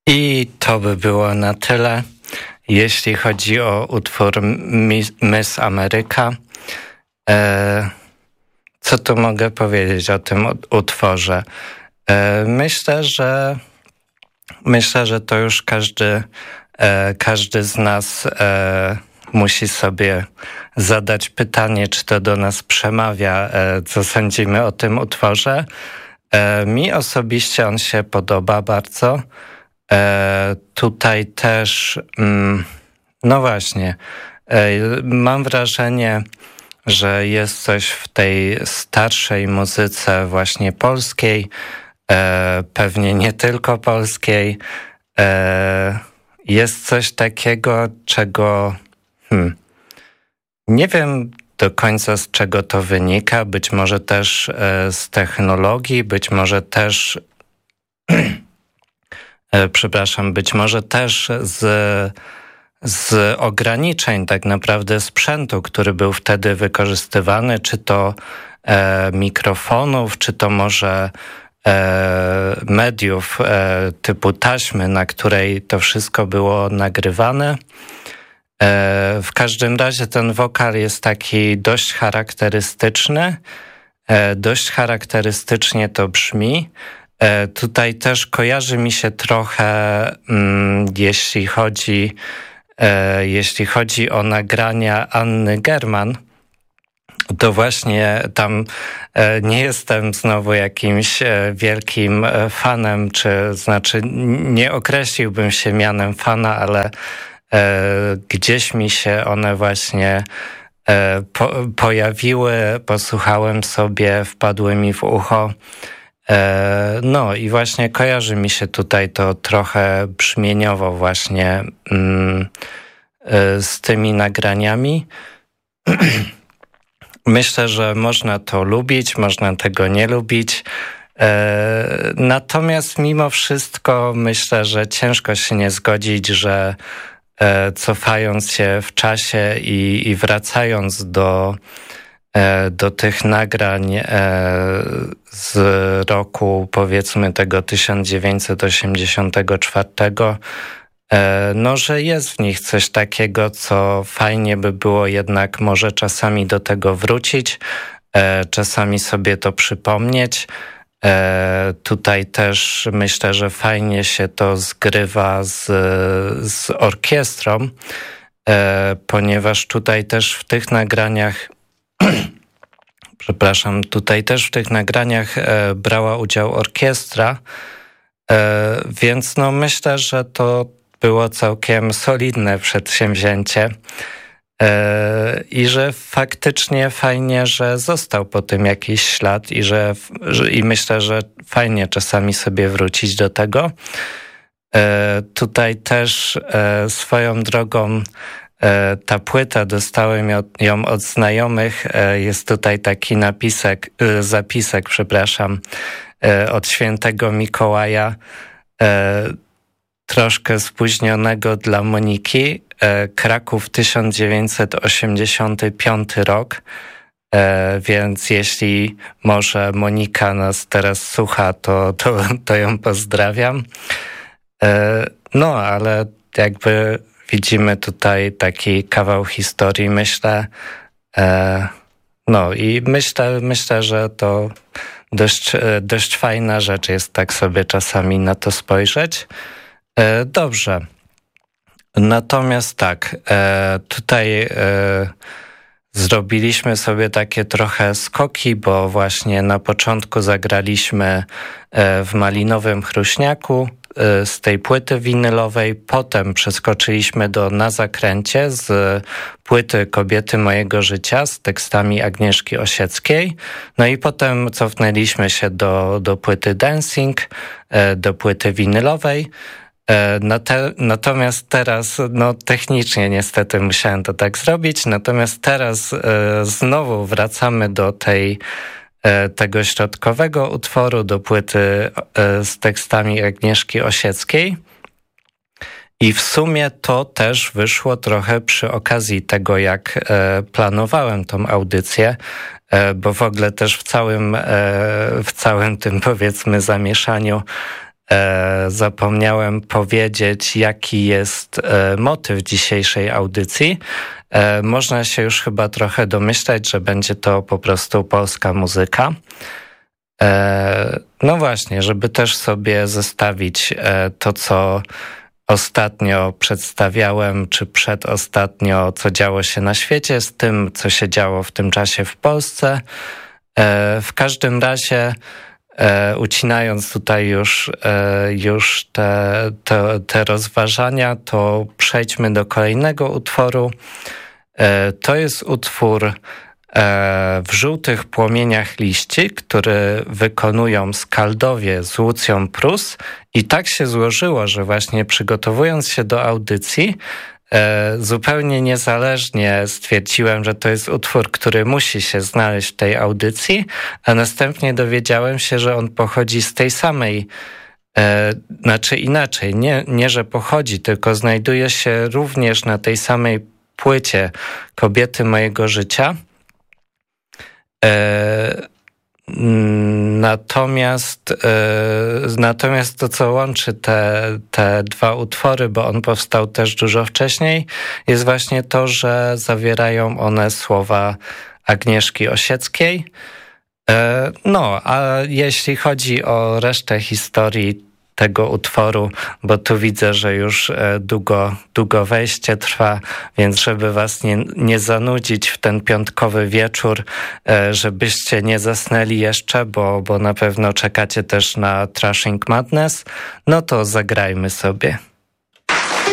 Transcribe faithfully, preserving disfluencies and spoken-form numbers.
I to by było na tyle, jeśli chodzi o utwór Miss Ameryka. E, co tu mogę powiedzieć o tym utworze? E, myślę, że myślę, że to już każdy, e, każdy z nas e, musi sobie zadać pytanie, czy to do nas przemawia, e, co sądzimy o tym utworze. E, mi osobiście on się podoba bardzo. E, tutaj też, mm, no właśnie, e, mam wrażenie, że jest coś w tej starszej muzyce właśnie polskiej, e, pewnie nie tylko polskiej. E, jest coś takiego, czego hmm, nie wiem do końca z czego to wynika, być może też e, z technologii, być może też Przepraszam, być może też z, z ograniczeń tak naprawdę sprzętu, który był wtedy wykorzystywany, czy to e, mikrofonów, czy to może e, mediów e, typu taśmy, na której to wszystko było nagrywane. E, w każdym razie ten wokal jest taki dość charakterystyczny, e, dość charakterystycznie to brzmi. E, tutaj też kojarzy mi się trochę, mm, jeśli chodzi, e, jeśli chodzi o nagrania Anny German, to właśnie tam e, nie jestem znowu jakimś e, wielkim e, fanem, czy znaczy nie określiłbym się mianem fana, ale e, gdzieś mi się one właśnie e, po, pojawiły, posłuchałem sobie, wpadły mi w ucho. No i właśnie kojarzy mi się tutaj to trochę brzmieniowo właśnie mm, z tymi nagraniami. Myślę, że można to lubić, można tego nie lubić. Natomiast mimo wszystko myślę, że ciężko się nie zgodzić, że cofając się w czasie i, i wracając do do tych nagrań z roku, powiedzmy, tego tysiąc dziewięćset osiemdziesiątego czwartego, no, że jest w nich coś takiego, co fajnie by było jednak może czasami do tego wrócić, czasami sobie to przypomnieć. Tutaj też myślę, że fajnie się to zgrywa z, z orkiestrą, ponieważ tutaj też w tych nagraniach Przepraszam, tutaj też w tych nagraniach e, brała udział orkiestra, e, więc no myślę, że to było całkiem solidne przedsięwzięcie e, i że faktycznie fajnie, że został po tym jakiś ślad i że, że i myślę, że fajnie czasami sobie wrócić do tego. E, tutaj też e, swoją drogą ta płyta, dostałem ją od znajomych, jest tutaj taki napisek, zapisek, przepraszam, od świętego Mikołaja, troszkę spóźnionego dla Moniki, Kraków tysiąc dziewięćset osiemdziesiąty piąty rok, więc jeśli może Monika nas teraz słucha, to, to, to ją pozdrawiam. No, ale jakby widzimy tutaj taki kawał historii, myślę. E, no i myślę, myślę, że to dość, dość fajna rzecz jest tak sobie czasami na to spojrzeć. E, dobrze. Natomiast tak, e, tutaj e, zrobiliśmy sobie takie trochę skoki, bo właśnie na początku zagraliśmy e, w Malinowym Chruśniaku z tej płyty winylowej, potem przeskoczyliśmy do Na Zakręcie z płyty Kobiety mojego życia z tekstami Agnieszki Osieckiej, no i potem cofnęliśmy się do, do płyty Dancing, do płyty winylowej. Natomiast teraz, no technicznie niestety musiałem to tak zrobić, natomiast teraz znowu wracamy do tej tego środkowego utworu, do płyty z tekstami Agnieszki Osieckiej. I w sumie to też wyszło trochę przy okazji tego, jak planowałem tą audycję, bo w ogóle też w całym, w całym tym, powiedzmy, zamieszaniu e, zapomniałem powiedzieć, jaki jest e, motyw dzisiejszej audycji. E, można się już chyba trochę domyślać, że będzie to po prostu polska muzyka. E, no właśnie, żeby też sobie zestawić e, to, co ostatnio przedstawiałem, czy przedostatnio, co działo się na świecie, z tym, co się działo w tym czasie w Polsce. E, w każdym razie, e, ucinając tutaj już, e, już te, te, te rozważania, to przejdźmy do kolejnego utworu. E, to jest utwór W żółtych płomieniach liści, który wykonują Skaldowie z Łucją Prus, i tak się złożyło, że właśnie przygotowując się do audycji, e, zupełnie niezależnie stwierdziłem, że to jest utwór, który musi się znaleźć w tej audycji, a następnie dowiedziałem się, że on pochodzi z tej samej, e, znaczy inaczej, nie, nie że pochodzi, tylko znajduje się również na tej samej płycie Kobiety mojego życia. E, natomiast, e, natomiast to, co łączy te, te dwa utwory, bo on powstał też dużo wcześniej, jest właśnie to, że zawierają one słowa Agnieszki Osieckiej. E, no, a jeśli chodzi o resztę historii tego utworu, bo tu widzę, że już długo, długo wejście trwa, więc żeby was nie, nie zanudzić w ten piątkowy wieczór, żebyście nie zasnęli jeszcze, bo, bo na pewno czekacie też na Trashing Madness, no to zagrajmy sobie.